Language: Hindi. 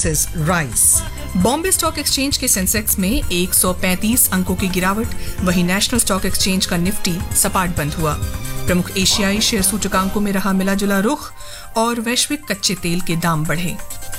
prices rise. Bombay stock exchange के सेंसेक्स में 135 अंकों की गिरावट, वहीं नेशनल स्टॉक एक्सचेंज का निफ्टी सपाट बंद हुआ। प्रमुख एशियाई शेयर सूचकांकों में रहा मिला जुला रुख और वैश्विक कच्चे तेल के दाम बढ़े।